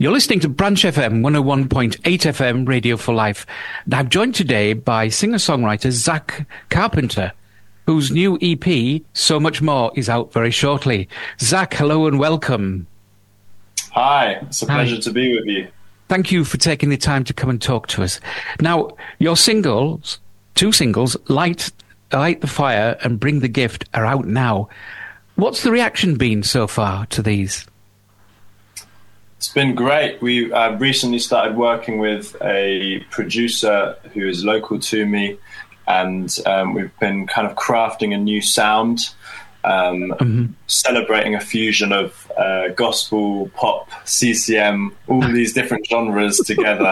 You're listening to Branch FM 101.8 FM Radio for Life. And I'm joined today by singer-songwriter Zach Carpenter, whose new EP, So Much More, is out very shortly. Zach, hello and welcome. Hi, it's a pleasure to be with you. Thank you for taking the time to come and talk to us. Now, your singles, two singles, Light the Fire and Bring the Gift, are out now. What's the reaction been so far to these? It's been great. We recently started working with a producer who is local to me, and we've been kind of crafting a new sound, celebrating a fusion of gospel, pop, CCM, all these different genres together.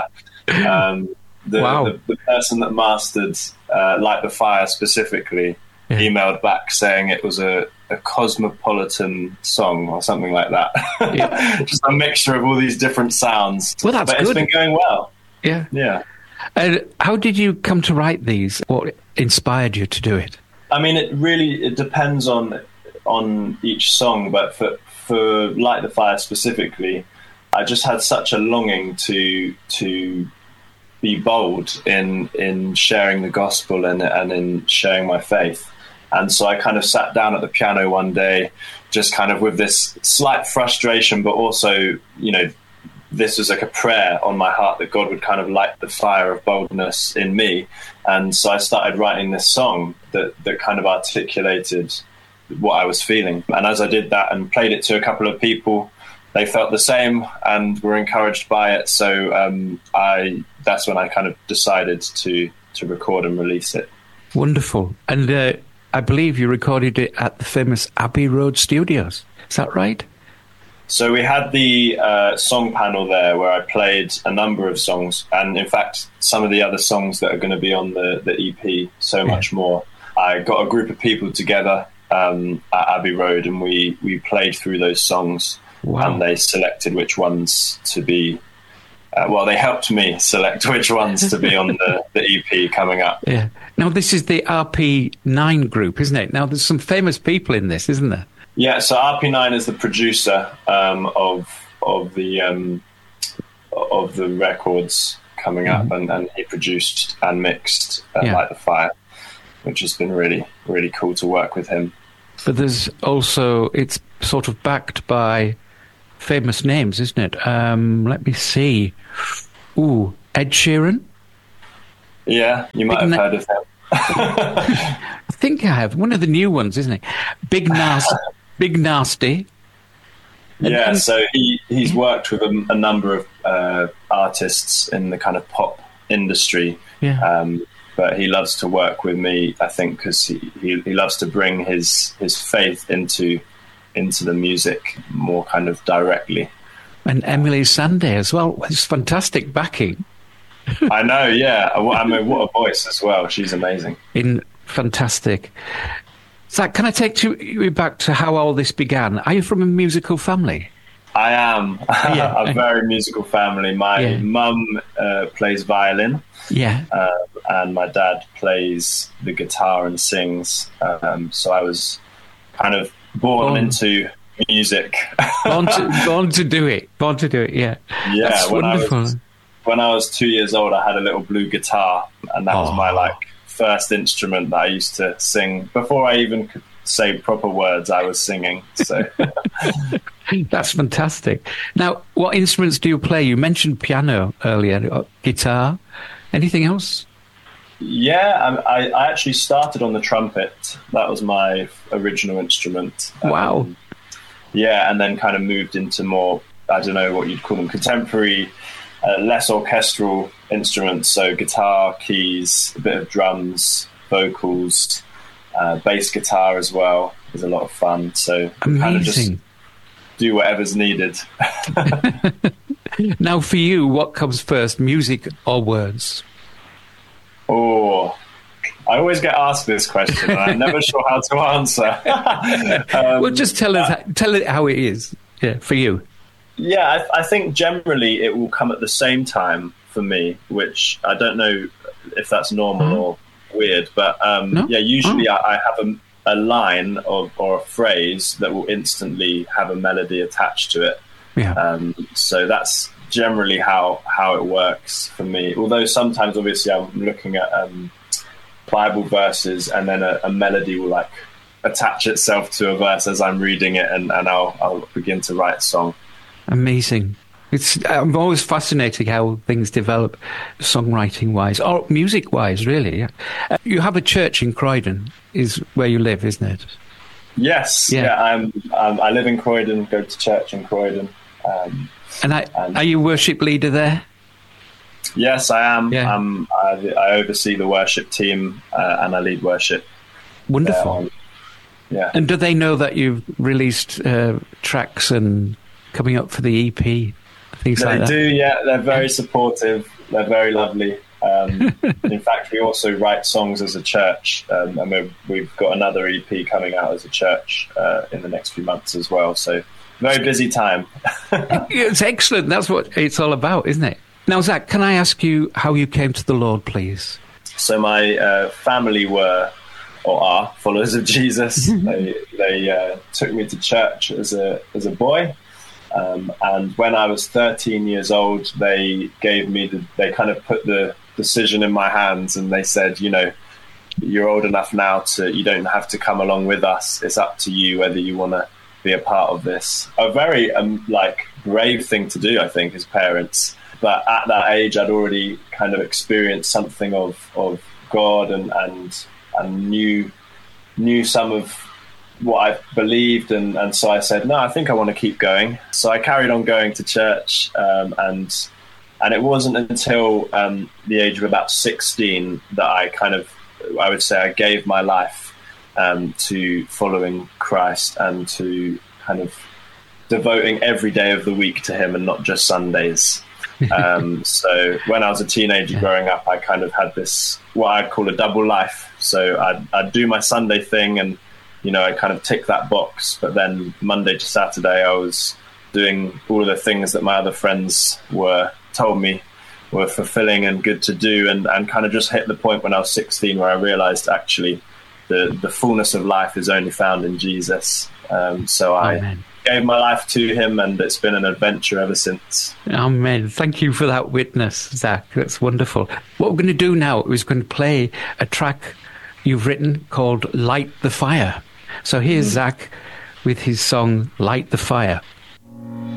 The person that mastered Light the Fire specifically emailed back saying it was a cosmopolitan song or something like that. Just a mixture of all these different sounds. Well, that's good. It's been going well. Yeah. How did you come to write these? What inspired you to do it? I mean, it depends on each song, but for Light the Fire specifically, I just had such a longing to be bold in sharing the gospel and in sharing my faith. And so I kind of sat down at the piano one day, just kind of with this slight frustration, but also, this was like a prayer on my heart that God would kind of light the fire of boldness in me. And so I started writing this song that kind of articulated what I was feeling. And as I did that and played it to a couple of people, they felt the same and were encouraged by it. So that's when I kind of decided to record and release it. Wonderful. And I believe you recorded it at the famous Abbey Road Studios. Is that right? So we had the song panel there where I played a number of songs. And in fact, some of the other songs that are going to be on the EP, So Much More. I got a group of people together at Abbey Road and we played through those songs. Wow. And they selected which ones to be... they helped me select which ones to be on the EP coming up. Yeah. Now, this is the RP9 group, isn't it? Now, there's some famous people in this, isn't there? Yeah, so RP9 is the producer of the records coming up, and he produced and mixed Light the Fire, which has been really, really cool to work with him. But there's also, it's sort of backed by famous names, isn't it? Let me see. Ooh, Ed Sheeran? Yeah, you might have heard of him. I think I have. One of the new ones, isn't it? Big Nasty. Yeah, so he's worked with a number of artists in the kind of pop industry. Yeah. But he loves to work with me, I think, because he loves to bring his faith into the music more kind of directly. And Emily Sandé as well. It's fantastic backing. I know, yeah. I mean, what a voice as well. She's amazing. Fantastic. Zach, can I take you back to how all this began? Are you from a musical family? I am. A very musical family. My mum plays violin. Yeah. And my dad plays the guitar and sings. So I was kind of born into music. born to do it. Yeah. Yeah. That's wonderful. When I was 2 years old, I had a little blue guitar, and that was my first instrument that I used to sing. Before I even could say proper words, I was singing. So that's fantastic. Now, what instruments do you play? You mentioned piano earlier, guitar. Anything else? Yeah, I actually started on the trumpet. That was my original instrument. Wow. Yeah, and then kind of moved into more, I don't know what you'd call them, contemporary, less orchestral instruments. So guitar, keys, a bit of drums, vocals, bass guitar as well is a lot of fun. So kind of just do whatever's needed. Now, for you, what comes first, music or words? Oh, I always get asked this question, and I'm never sure how to answer. Well, just tell it how it is. Yeah, for you. Yeah, I think generally it will come at the same time for me, which I don't know if that's normal or weird, but usually I have a line or a phrase that will instantly have a melody attached to it. Yeah. So that's generally how it works for me. Although sometimes, obviously, I'm looking at Bible verses, and then a melody will like attach itself to a verse as I'm reading it, and I'll begin to write a song. Amazing. I'm always fascinated how things develop songwriting-wise, or music-wise, really. You have a church in Croydon, is where you live, isn't it? Yes. Yeah. I live in Croydon, go to church in Croydon. Are you worship leader there? Yes, I am. Yeah. I oversee the worship team, and I lead worship. Wonderful. Yeah. And do they know that you've released tracks and coming up for the EP? Things like that? They do, yeah. They're very supportive. They're very lovely. In fact, we also write songs as a church, and we've got another EP coming out as a church in the next few months as well. So very busy time. It's excellent. That's what it's all about, isn't it? Now, Zach, can I ask you how you came to the Lord, please? So my family were or are followers of Jesus. They took me to church as a boy. And when I was 13 years old, they kind of put the decision in my hands, and they said, you're old enough now you don't have to come along with us. It's up to you whether you want to be a part of this. A very brave thing to do, I think, as parents. But at that age, I'd already kind of experienced something of God and knew some of what I believed, and so I said, no, I think I want to keep going. So I carried on going to church, and it wasn't until the age of about 16 that I would say I gave my life to following Christ and to kind of devoting every day of the week to him and not just Sundays. So when I was a teenager growing up, I kind of had this, what I'd call a double life. So I'd do my Sunday thing, and I kind of tick that box, but then Monday to Saturday I was doing all of the things that my other friends told me were fulfilling and good to do, and kind of just hit the point when I was 16 where I realized actually the fullness of life is only found in Jesus. So I gave my life to him, and it's been an adventure ever since. Amen. Thank you for that witness, Zach. That's wonderful. What we're going to do now is going to play a track you've written called Light the Fire. So here's Zach with his song Light the Fire.